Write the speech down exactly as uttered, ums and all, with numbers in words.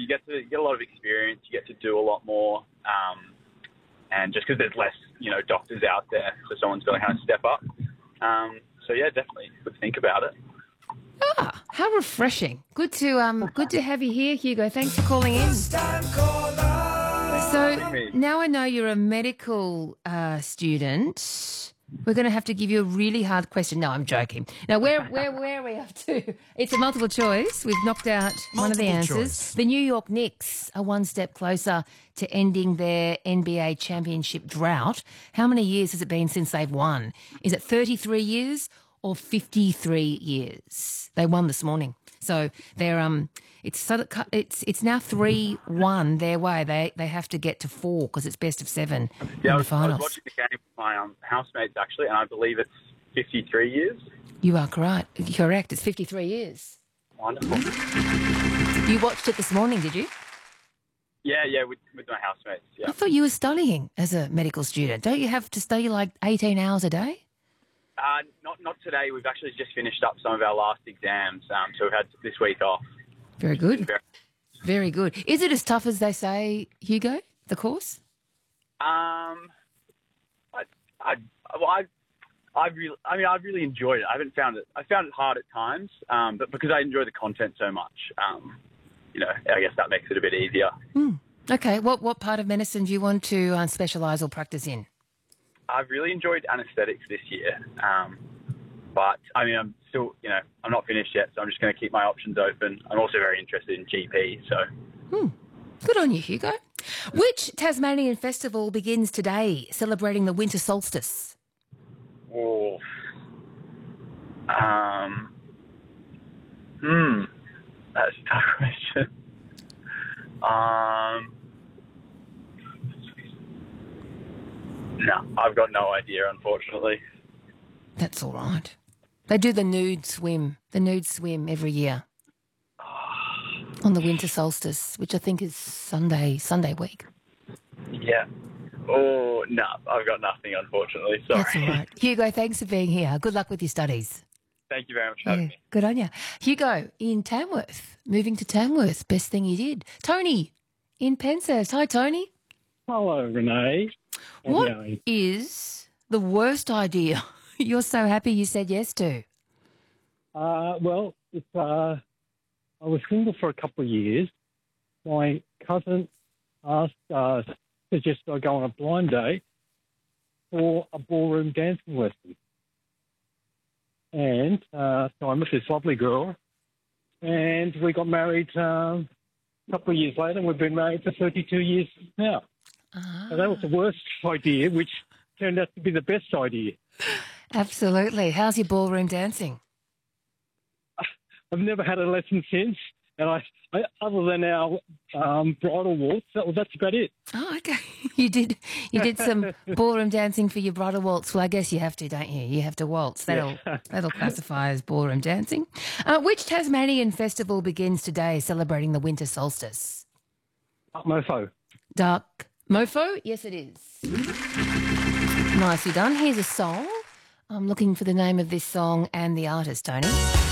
get to you get a lot of experience. You get to do a lot more, um, and just because there's less, you know, doctors out there, so someone's got to kind of step up. Um, so yeah, definitely would think about it. Ah, how refreshing! Good to um, good to have you here, Hugo. Thanks for calling in. So now I know you're a medical uh, student. We're going to have to give you a really hard question. No, I'm joking. Now, where where where are we up to? It's a multiple choice. We've knocked out one of the answers. Choice. The New York Knicks are one step closer to ending their N B A championship drought. How many years has it been since they've won? Is it thirty-three years or fifty-three years? They won this morning. So they're um, it's so that it's it's now three one their way. They they have to get to four because it's best of seven Yeah, in I the was, I finals. was watching the game with my um, housemates actually, and I believe it's fifty-three years. You are correct. Correct. It's fifty-three years. Wonderful. You watched it this morning, did you? Yeah, yeah, with, with my housemates. Yeah. I thought you were studying as a medical student. Don't you have to study like eighteen hours a day? Uh, not not today. We've actually just finished up some of our last exams, um, so we've had this week off. Very good. Very- Very good. Is it as tough as they say, Hugo, the course? Um, I, I, well, I, I really, I mean, I've really enjoyed it. I haven't found it. I found it hard at times, um, but because I enjoy the content so much, um, you know, I guess that makes it a bit easier. Mm. Okay. What what part of medicine do you want to uh, specialise or practice in? I've really enjoyed anaesthetics this year, um, but I mean, I'm still, you know, I'm not finished yet, so I'm just going to keep my options open. I'm also very interested in G P, so. Hmm. Good on you, Hugo. Which Tasmanian festival begins today, celebrating the winter solstice? Oh. Um. Hmm. That's a tough question. Um. No, I've got no idea, unfortunately. That's all right. They do the nude swim, the nude swim every year on the winter solstice, which I think is Sunday, Sunday week. Yeah. Oh, no, I've got nothing, unfortunately. Sorry. That's all right. Hugo, thanks for being here. Good luck with your studies. Thank you very much for having Yeah, me. good on you. Hugo, in Tamworth, moving to Tamworth, best thing you did. Tony, in Penshurst. Hi, Tony. Hello, Renee. How's it What going? is the worst idea you're so happy you said yes to? Uh, well, it's, uh, I was single for a couple of years. My cousin asked, uh, suggested I go on a blind date for a ballroom dancing lesson. And uh, so I met this lovely girl, and we got married um, a couple of years later, and we've been married for thirty-two years now. Ah, So that was the worst idea, which turned out to be the best idea. absolutely. How's your ballroom dancing? I've never had a lesson since, and I, I other than our um, bridal waltz, that, well, that's about it. Oh, okay. You did you did some ballroom dancing for your bridal waltz. Well, I guess you have to, don't you? You have to waltz. That'll that'll classify as ballroom dancing. Uh, which Tasmanian festival begins today, celebrating the winter solstice? Mofo. Dark Mofo? Yes, it is. Nicely done. Here's a song. I'm looking for the name of this song and the artist, Tony.